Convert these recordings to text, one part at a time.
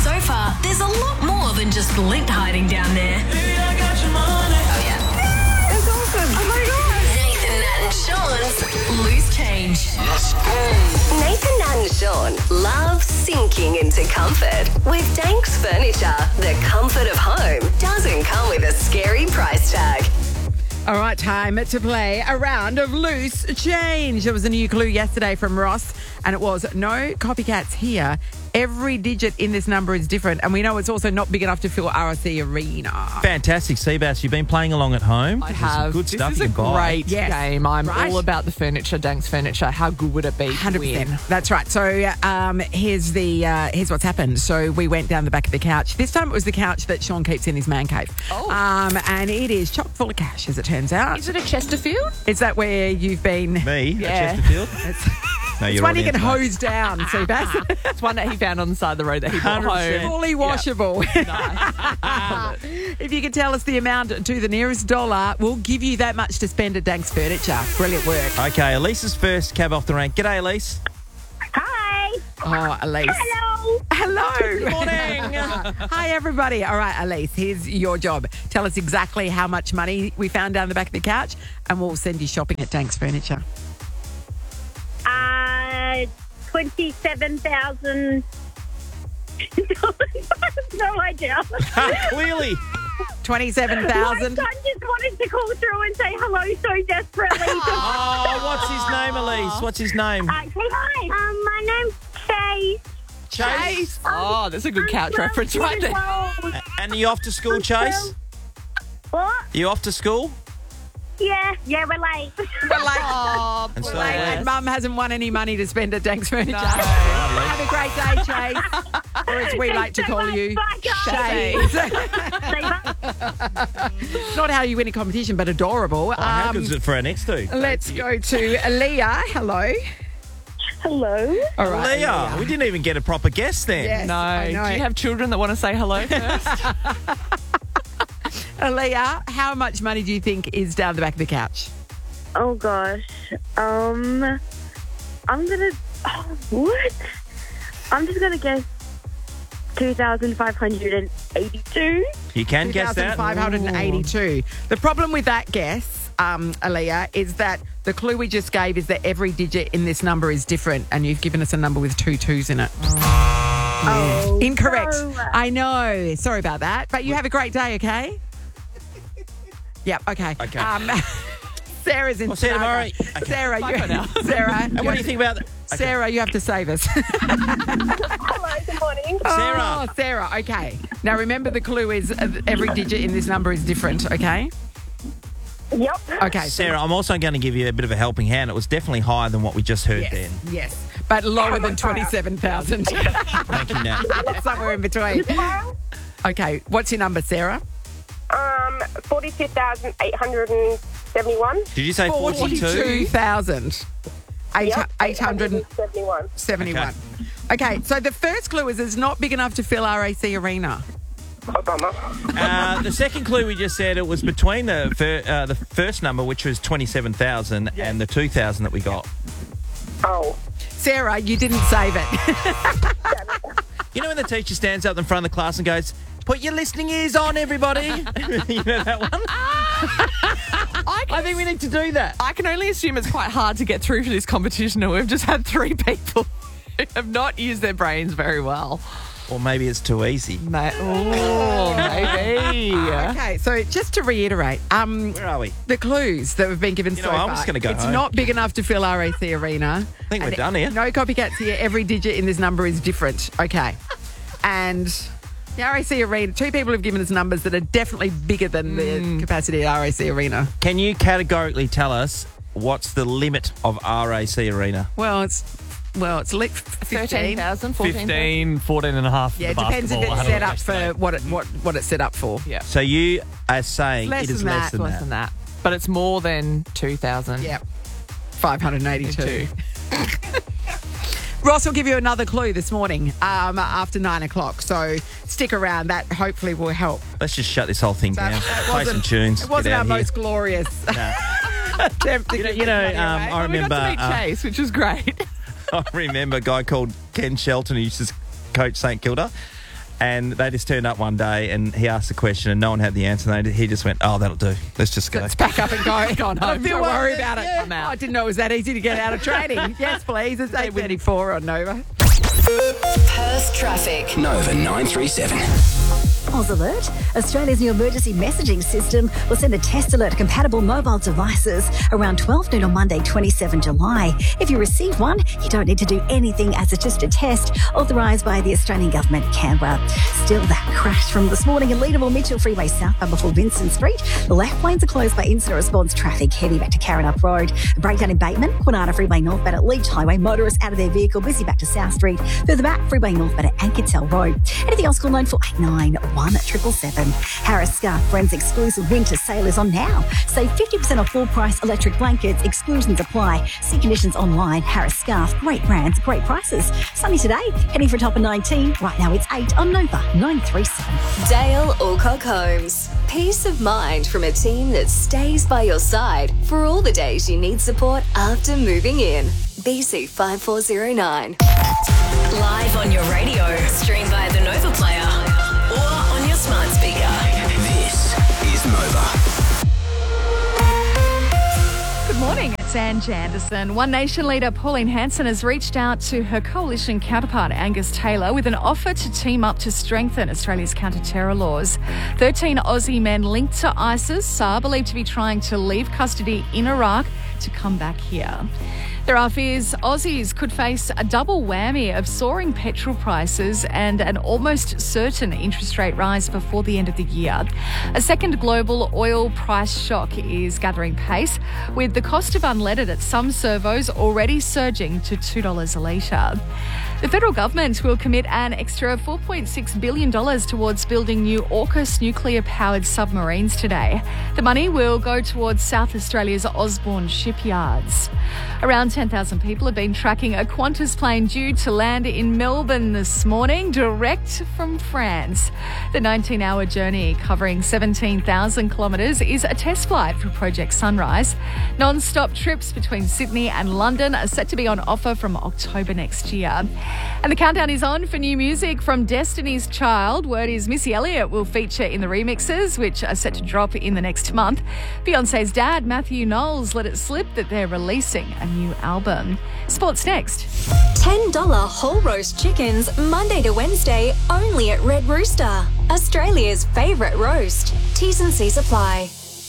So far, there's a lot more than just Lint hiding down there. Oh, yeah. That's awesome. Oh, my God. Nathan, Nat and Sean's Loose Change. Let's go. Nathan, Nat and Sean love sinking into comfort. With Danks Furniture, the comfort of home doesn't come with a scary price tag. All right, time to play a round of Loose Change. There was a new clue yesterday from Ross, and it was no copycats here. Every digit in this number is different, and we know it's also not big enough to fill RSC Arena. Fantastic, Seabass. You've been playing along at home. I There's have. some good stuff This is you a can buy. great Yes. game. I'm Right. all about the furniture, Danks Furniture. How good would it be to 100%. win? That's right. So here's what's happened. So we went down the back of the couch. This time it was the couch that Sean keeps in his man cave. Oh. And it is chock full of cash, as it turns out. Is it a Chesterfield? Is that where you've been? Me, Yeah. at Chesterfield. No, It's you're one you audience, can mate. hose down, Seabass. It's one that he found on the side of the road that he brought 100%. home. Fully washable. Nice. If you can tell us the amount to the nearest dollar, we'll give you that much to spend at Danks Furniture. Brilliant work. Okay, Elise's first cab off the rank. G'day, Elise. Hi. Oh, Elise. Hello. Hello. Good morning. Hi, everybody. All right, Elise, here's your job. Tell us exactly how much money we found down the back of the couch, and we'll send you shopping at Danks Furniture. 27,000. No idea. Clearly. 27,000. My son just wanted to call through and say hello so desperately. Oh, what's his name, Elise? What's his name? Say hi. My name's Chase. Chase. Oh, that's a good couch reference right there. And are you off to school, Chase? What? Are you off to school? Yeah, we're late. Oh, And so, And Mum hasn't won any money to spend at Danks Furniture. No. Have a great day, Chase. Or as we like to call you, Bye, guys. Chase. Say bye. Not how you win a competition, but adorable. oh, how good is it for our next two? Let's go to Leah. Hello. Hello. All right, Leah, we didn't even get a proper guest then. Yes, No. I know. Do you have children that want to say hello first? Leah, how much money do you think is down the back of the couch? Oh gosh. I'm gonna. What? I'm just gonna guess 2,582. You can guess that. 2,582. The problem with that guess, Leah, is that the clue we just gave is that every digit in this number is different, and you've given us a number with 2 2s in it. Oh, Incorrect. no. I know. Sorry about that. But you have a great day, okay? Yep, okay. Okay. Sarah's in I'll see you tomorrow. Spargo. Okay. Sarah, Bye for now. Sarah, And what do you think about that? Sarah, you have to save us. Hello. Good morning. Sarah. Oh, Sarah, okay. Now remember the clue is every digit in this number is different, okay? Yep. Okay. Sarah, I'm also going to give you a bit of a helping hand. It was definitely higher than what we just heard then. Yes. But lower than 27,000. Thank you, Nat. Somewhere in between. Okay, what's your number, Sarah? 42,871. Did you say 42? 42,000. 871. 71. Okay, so the first clue is it's not big enough to fill RAC Arena. The second clue we just said it was between the first number, which was 27,000, and the 2,000 that we got. Oh. Sarah, you didn't save it. You know when the teacher stands up in front of the class and goes, "Put your listening ears on, everybody." You know that one? I think we need to do that. I can only assume it's quite hard to get through for this competition, and we've just had 3 people who have not used their brains very well. Or maybe it's too easy. Maybe. Okay, so just to reiterate, Where are we? the clues that we've been given You so know, far. I'm just gonna go It's home. not big enough to fill RAC Arena. I think we're done here. No copycats here. Every digit in this number is different. Okay. And the RAC Arena, 2 people have given us numbers that are definitely bigger than the capacity at RAC Arena. Can you categorically tell us what's the limit of RAC Arena? Well, it's 15. 13,000, 14,000. 14 and a half. Yeah, it for the depends if basketball. it's set up for what it's set up for. Yeah. So you are saying Less it is than less that. than Less that. than that. But it's more than 2,000. Yep. 582. Ross will give you another clue this morning after 9 o'clock. So stick around. That hopefully will help. Let's just shut this whole thing down. Play some tunes. It wasn't Get our out here. most glorious attempt to get You know, this money away. I We got remember. to meet Chase, which was great. I remember a guy called Ken Shelton who used to coach St Kilda. And they just turned up one day and he asked a question and no one had the answer. And he just went, oh, that'll do. Let's just go. Let's pack up and go. Gone home. Don't worry about it. Yeah. I'm out. I didn't know it was that easy to get out of training. Yes, please. It's 8:34 on Nova. Perth traffic. Nova 937. Oz Alert. Australia's new emergency messaging system will send a test alert to compatible mobile devices around 12 noon on Monday, 27 July. If you receive one, you don't need to do anything as it's just a test authorised by the Australian Government, Canberra. Still, that crash from this morning in Leederville Mitchell Freeway southbound before Vincent Street. The left lanes are closed by incident response traffic heavy back to Karrinyup Road. A breakdown in Bateman, Kwinana Freeway northbound at Leach Highway. Motorists out of their vehicle busy back to South Street. Further back, Freeway northbound at Ankertel Road. Anything else, call 94891777. Harris Scarf Friends exclusive winter sale is on now. Save 50% off full price electric blankets. Exclusions apply. See conditions online. Harris Scarf. Great brands, great prices. Sunny today. Heading for a top of 19. Right now it's 8 on Nova 937. Dale Alcock Homes. Peace of mind from a team that stays by your side for all the days you need support after moving in. BC 5409. Live on your radio. Stream via the Nova Player. Or on your smart speaker. This is Nova. Good morning, it's Ange Anderson. One Nation leader Pauline Hanson has reached out to her coalition counterpart Angus Taylor with an offer to team up to strengthen Australia's counter-terror laws. 13 Aussie men linked to ISIS are believed to be trying to leave custody in Iraq to come back here. There are fears Aussies could face a double whammy of soaring petrol prices and an almost certain interest rate rise before the end of the year. A second global oil price shock is gathering pace, with the cost of unleaded at some servos already surging to $2 a litre. The federal government will commit an extra $4.6 billion towards building new AUKUS nuclear-powered submarines today. The money will go towards South Australia's Osborne shipyards. Around 10,000 people have been tracking a Qantas plane due to land in Melbourne this morning, direct from France. The 19-hour journey, covering 17,000 kilometres, is a test flight for Project Sunrise. Non-stop trips between Sydney and London are set to be on offer from October next year. And the countdown is on for new music from Destiny's Child. Word is Missy Elliott will feature in the remixes, which are set to drop in the next month. Beyonce's dad, Matthew Knowles, let it slip that they're releasing a new album. Sports next. $10 whole roast chickens, Monday to Wednesday, only at Red Rooster. Australia's favourite roast. T's and C's apply.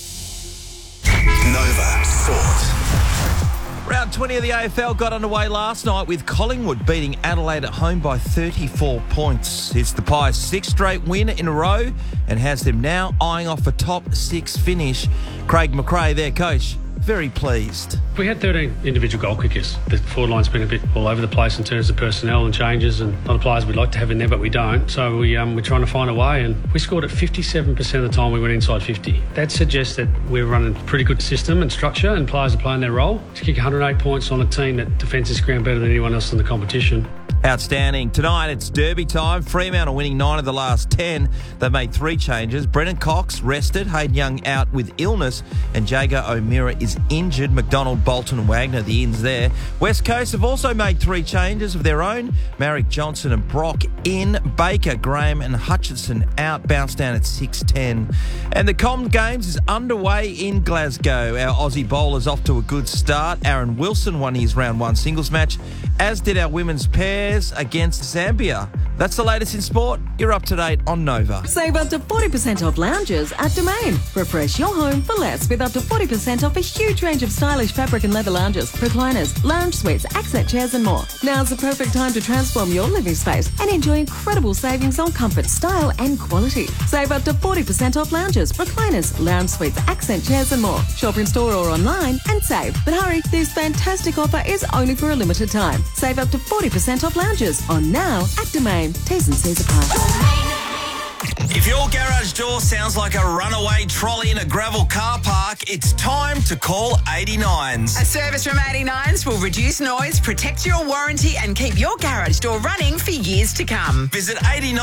Nova Sport. Round 20 of the AFL got underway last night with Collingwood beating Adelaide at home by 34 points. It's the Pies' sixth straight win in a row and has them now eyeing off a top six finish. Craig McRae, their coach, very pleased. We had 13 individual goal kickers. The forward line's been a bit all over the place in terms of personnel and changes, and a lot of players we'd like to have in there, but we don't. So we're trying to find a way, and we scored at 57% of the time we went inside 50. That suggests that we're running a pretty good system and structure, and players are playing their role. To kick 108 points on a team that defends this ground better than anyone else in the competition. Outstanding. Tonight it's derby time. Fremantle winning 9 of the last 10. They've made 3 changes. Brennan Cox rested, Hayden Young out with illness, and Jago O'Meara is injured. McDonald, Bolton and Wagner, the ins there. West Coast have also made 3 changes of their own. Marek Johnson and Brock in. Baker, Graham and Hutchinson out. Bounce down at 6:10. And the Com Games is underway in Glasgow. Our Aussie bowler's off to a good start. Aaron Wilson won his round 1 singles match, as did our women's pairs against Zambia. That's the latest in sport. You're up to date on Nova. Save up to 40% off lounges at Domain. Refresh your home for less with up to 40% off a huge range of stylish fabric and leather lounges, recliners, lounge suites, accent chairs and more. Now's the perfect time to transform your living space and enjoy incredible savings on comfort, style and quality. Save up to 40% off lounges, recliners, lounge suites, accent chairs and more. Shop in store or online and save. But hurry, this fantastic offer is only for a limited time. Save up to 40% off lounges on now at Domain. T's and C's apply. If your garage door sounds like a runaway trolley in a gravel car park, it's time to call 89s. A service from 89s will reduce noise, protect your warranty and keep your garage door running for years to come. Visit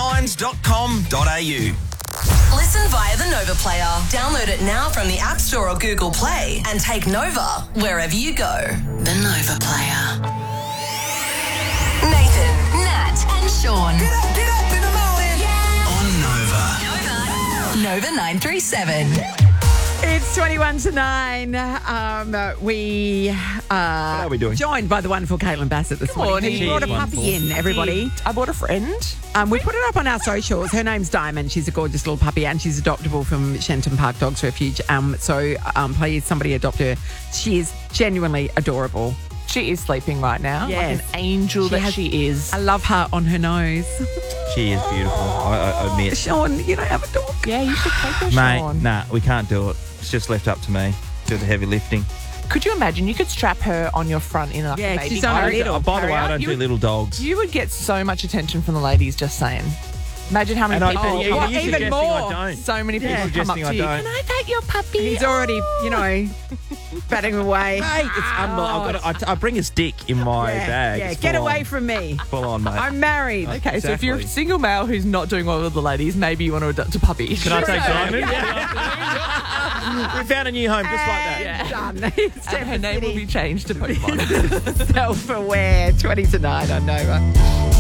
89s.com.au. Listen via the Nova Player. Download it now from the App Store or Google Play and take Nova wherever you go. The Nova Player. Nathan, Nat and Sean. Get up in the morning. Yeah. Nova 937. It's 21 to 9. We How are we doing? joined by the wonderful Caitlin Bassett this morning. She Who brought a is puppy wonderful. in, everybody. I bought a friend. We put it up on our socials. Her name's Diamond. She's a gorgeous little puppy and she's adoptable from Shenton Park Dogs Refuge. Please, somebody adopt her. She is genuinely adorable. She is sleeping right now. Yes. Like an angel she is. I love her on her nose. She is beautiful. I admit. Sean, you don't have a dog. Yeah, you should take her, Mate, Sean. nah, we can't do it. It's just left up to me. Do the heavy lifting. Could you imagine? You could strap her on your front in like Yeah, a baby she's only carrier. little. By the way, I don't You do would- little dogs. You would get so much attention from the ladies, just saying. Imagine how many And people... you're what, even suggesting more? I don't. So many people Yeah. come up Suggesting to I you. don't. Can I pet your puppy? He's already, batting away. Mate, it's unbelievable. I bring a stick in my bag. Yeah, It's get full away on. from me. Full on, mate. I'm married. Okay, so if you're a Exactly. single male who's not doing well with the ladies, maybe you want to adopt a puppy. Can I take Diamond? Yeah. We found a new home just like that. Yeah. Done. It's And her name will be changed to Pokemon. Self-aware. 20 to 9 on Nova.